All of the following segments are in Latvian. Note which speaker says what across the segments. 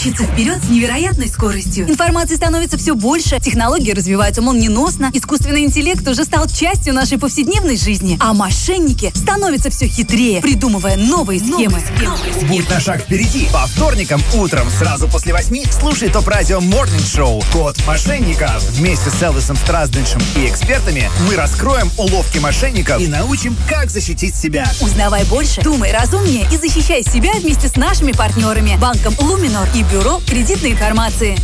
Speaker 1: мчится вперед с невероятной скоростью. Информации становится все больше, технологии развиваются молниеносно, искусственный интеллект уже стал частью нашей повседневной жизни, а мошенники становятся все хитрее, придумывая новые схемы.
Speaker 2: Будь на шаг впереди. По вторникам утром сразу после 8 слушай ТОП-радио Morning Show. Код мошенников. Вместе с Элвисом Стразденшем и экспертами мы раскроем уловки мошенников и научим, как защитить себя.
Speaker 1: Узнавай больше, думай разумнее и защищай себя вместе с нашими партнерами, банком Luminor и бюро кредитной информации.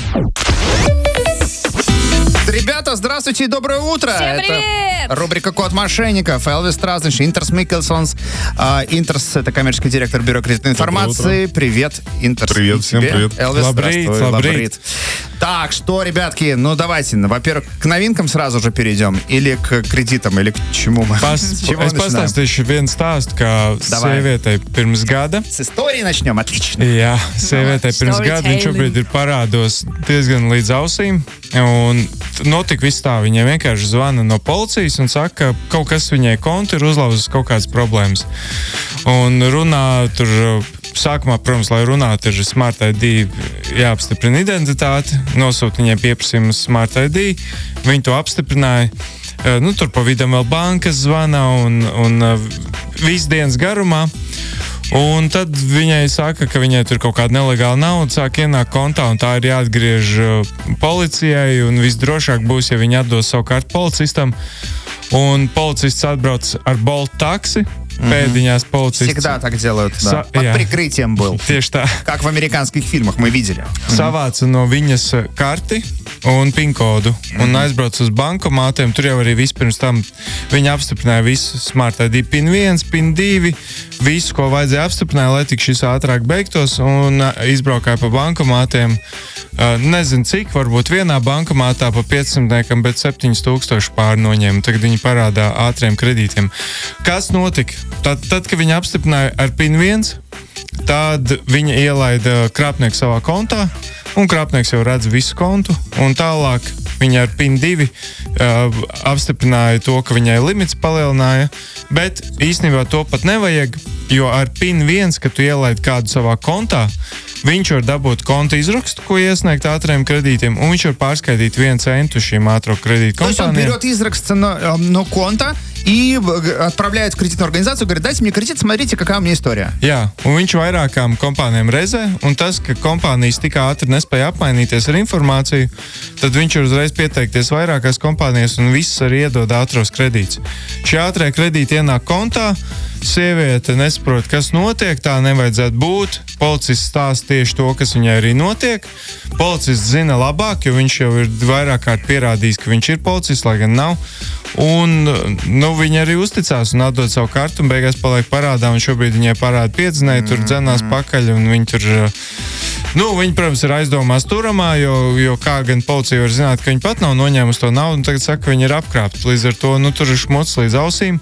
Speaker 3: Ребята, здравствуйте и доброе утро.
Speaker 4: Всем привет!
Speaker 3: Это рубрика «Код мошенников». Элвис Стразденш, Интерс Миккельсонс. Интерс — это коммерческий директор бюро кредитной информации. Привет, Интерс.
Speaker 5: Привет, всем
Speaker 3: тебе.
Speaker 5: привет.
Speaker 3: Элвис,
Speaker 5: Лабрейт.
Speaker 3: Лабрейт. Так, что, ребятки, ну давайте, во-первых, к новинкам сразу же перейдем, или к кредитам, или к чему мы?
Speaker 5: Es pastāstīšu vienu stāstu, kā sievietei pirms gada.
Speaker 3: С истории начнем, отлично.
Speaker 5: Jā, sievietei pirms gada viņš šobrīd ir parādos diezgan līdz ausīm. Un notika viss tā, viņai vienkārši zvana no policijas un saka, ka kaut kas viņai kontu ir uzlauzis kaut kādas problēmas. Un runā tur, sākumā, protams, lai runātu, ir Smart ID jāapstiprina identitāte, nosūta viņai pieprasījumu Smart ID, viņi to apstiprināja. Nu, tur pa vidam vēl bankas zvana un visu dienas garumā. Un tad viņai saka, ka viņai tur kaut kāda nelegāla nauda sāk ienākt kontā, un tā ir jāatgriež policijai, un visdrošāk būs, ja viņi atdos savu kartu policistam. Un policists atbrauc ar Bolt taksi. Пēdiņās policists.
Speaker 3: Всегда так делают, да. Под прикрытием был.
Speaker 5: Tieši tā.
Speaker 3: Как в американских фильмах мы видели.
Speaker 5: Savāca no viņas karti un pinkodu un aizbrauca uz bankomātiem. Tur jau arī vispirms tam viņa apstiprināja visu Smart ID PIN 1, PIN 2, visu, ko vajadzēja apstiprināt, lai tik šis ātrāk beigtos, un izbraukāja pa bankomātiem. Nezinu cik, varbūt vienā bankomātā pa 500, bet 7000 pāri noņēma. Tagad viņi parādā ātriem kredītiem. Kas notika? Tad, kad viņi apstiprināja ar PIN 1, tad viņa ielaida krāpnieku savā kontā, un krāpnieks jau redz visu kontu, un tālāk viņa ar PIN 2 apstiprināja to, ka viņai limits palielināja, bet īstenībā to pat nevajag, jo ar PIN 1, kad tu ielaidi kādu savā kontā, viņš var dabūt konta izrakstu, ko iesniegt ātriem kredītiem, un viņš var pārskaitīt 1 centu šīm ātro kredītu kompānijām.
Speaker 3: То есть он берет изракст на конта и отправляет в кредитную организацию, говорит, дайте мне кредит, смотрите, какая у меня история.
Speaker 5: Jā, un viņš vairākām kompānijām reizē, un tas, ka kompānijas tik ātri nespēja apmainīties ar informāciju, tad viņš var uzreiz pieteikties vairākās kompānijas, un viss arī iedod ātros kredītus. Šie ātrie kredīti ienāk kontā, sieviete nesaprot, kas notiek, tā nevajadzētu būt. Policists stāsta tieši to, kas viņai arī notiek. Policists zina labāk, jo viņš jau ir vairāk kārt pierādījis, ka viņš ir policists, lai gan nav. Un viņa arī uzticās un atdod savu kartu un beigās paliek parādā, un šobrīd viņai parāda piedzinēja, tur dzenās pakaļ, un viņi tur... viņi, protams, ir aizdomās turamā, jo kā gan policija var zināt, ka viņi pat nav noņēmusi to naudu, un tagad saka, ka viņi ir apkrāpti. Līdz ar to, tur ir šmuts līdz ausīm.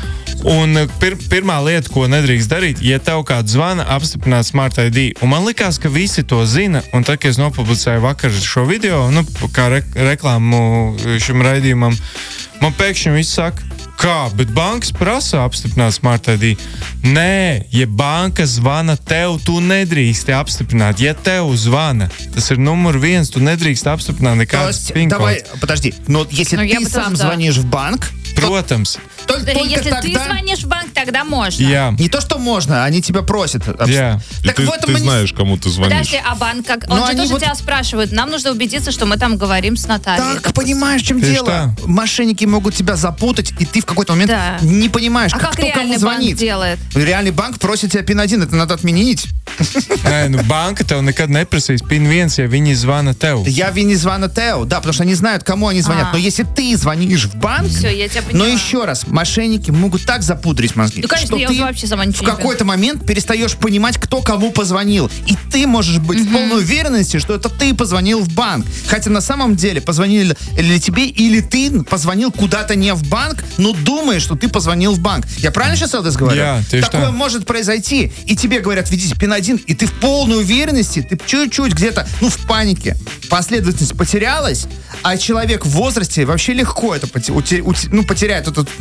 Speaker 5: Un pirmā lieta, ko nedrīkst darīt, ja tev kāds zvana, apstiprināt Smart ID. Un man likās, ka visi to zina, un tad, kad es nopublicēju vakar šo video, kā reklāmu šim raidījumam, man pēkšņi viss saka, kā, bet bankas prasa apstiprināt Smart ID. Nē, ja banka zvana tev, tu nedrīkst apstiprināt. Ja tev zvana, tas ir numur 1, tu nedrīkst apstiprināt nekādas PIN-kodas.
Speaker 3: Давай, подожди, но если ты сам звонишь в банк,
Speaker 5: Protams.
Speaker 3: Только
Speaker 4: если
Speaker 3: тогда...
Speaker 4: ты звонишь в банк, тогда можно.
Speaker 5: Jā.
Speaker 3: Не то, что можно, они тебя просят.
Speaker 5: Jā.
Speaker 3: Так
Speaker 5: И
Speaker 3: в этом
Speaker 5: ты знаешь, кому ты звонишь.
Speaker 4: Подожди, а банк как? Он же тоже тебя спрашивает. Нам нужно убедиться, что мы там говорим с нотарией.
Speaker 3: Так, понимаешь, в чем
Speaker 5: Ты
Speaker 3: дело? Мошенники могут тебя запутать, и ты в какой-то момент не понимаешь,
Speaker 4: как
Speaker 3: кто кому
Speaker 4: реальный
Speaker 3: звонит.
Speaker 4: банк делает?
Speaker 3: Реальный банк просит тебя PIN 1, это надо отменить.
Speaker 5: Nē, banka tev nekad neprasīs PIN 1, ja viņi zvana tev.
Speaker 3: Я viņi звонят тео, да, потому что они знают, кому они звонят. Но если ты звонишь в банк,
Speaker 4: Все, я тебя поняла.
Speaker 3: но еще раз, мошенники могут так запудрить мозги,
Speaker 4: Ну, конечно,
Speaker 3: что
Speaker 4: я
Speaker 3: ты
Speaker 4: уже вообще сама ничего
Speaker 3: в
Speaker 4: не
Speaker 3: какой-то момент перестаешь понимать, кто кому позвонил. И ты можешь быть в полной уверенности, что это ты позвонил в банк. Хотя на самом деле позвонили или тебе, или ты позвонил куда-то не в банк, но думаешь, что ты позвонил в банк. Я правильно сейчас, Элдес, говорю? Такое может произойти. И тебе говорят, введите PIN 1, и ты в полной уверенности, ты чуть-чуть где-то, в панике. Последовательность потерялась, а человек в возрасте вообще легко это потеряет этот